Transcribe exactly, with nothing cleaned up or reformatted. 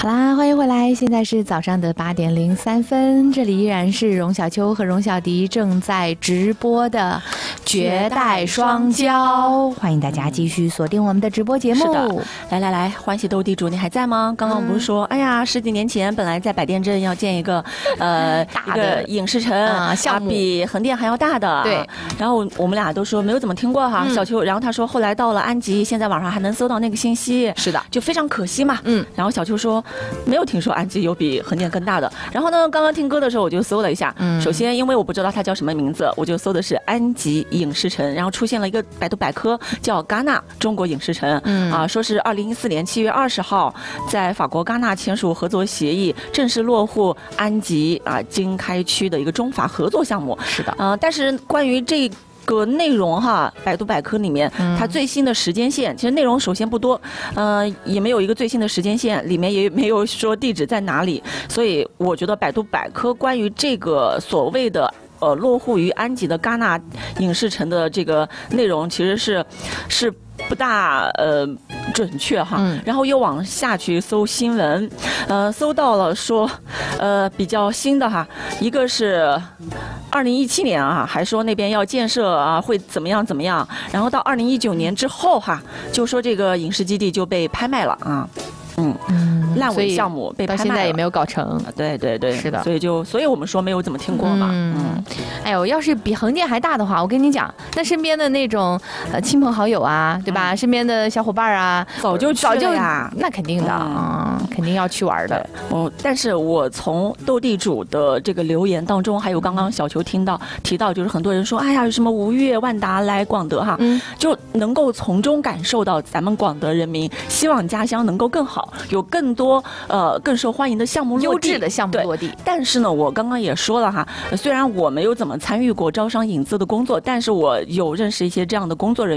好啦，欢迎回来，现在是早上的八点零三分，这里依然是荣小秋和荣小迪正在直播的绝代双骄，欢迎大家继续锁定我们的直播节目。 是的，来来来，欢喜斗地主，你还在吗？刚刚我不是说，嗯、哎呀，十几年前本来在百店镇要建一个呃大的一个影视城啊项目， 比横店还要大的。 对， 然后我们俩都说没有怎么听过哈，嗯、小秋，然后他说后来到了安吉，现在网上还能搜到那个信息。 是的， 就非常可惜嘛。 嗯， 然后小秋说没有听说安吉有比横店更大的。然后呢，刚刚听歌的时候我就搜了一下，嗯，首先因为我不知道它叫什么名字，我就搜的是安吉影视城，然后出现了一个百度百科叫戛纳中国影视城，嗯啊，说是二零一四年七月二十号在法国戛纳签署合作协议，正式落户安吉啊经开区的一个中法合作项目。 是的， 啊、呃，但是关于这个内容哈，百度百科里面它最新的时间线，嗯、其实内容首先不多，呃，也没有一个最新的时间线，里面也没有说地址在哪里，所以我觉得百度百科关于这个所谓的呃落户于安吉的戛纳影视城的这个内容，其实是是不大呃准确哈。嗯、然后又往下去搜新闻，呃，搜到了说，呃，比较新的哈，一个是二零一七年啊，还说那边要建设啊，会怎么样怎么样。然后到二零一九年之后哈，就说这个影视基地就被拍卖了啊。嗯嗯，烂尾项目被拍卖了， 到现在也没有搞成。 对对对， 是的， 所以就所以我们说没有怎么听过嘛。嗯， 嗯哎呦，要是比横店还大的话，我跟你讲，那身边的那种呃亲朋好友啊，对吧？嗯、身边的小伙伴啊， 早就去了呀， 那肯定的啊、嗯，肯定要去玩的。 哦，但是我从斗地主的这个留言当中，还有刚刚小球听到提到，就是很多人说，哎呀，什么吴越、万达来广德哈，嗯、就能够从中感受到咱们广德人民希望家乡能够更好。有更多呃更受欢迎的项目落地， 优质的项目落地。 但是呢，我刚刚也说了哈，虽然我没有怎么参与过招商引资的工作，但是我有认识一些这样的工作人员。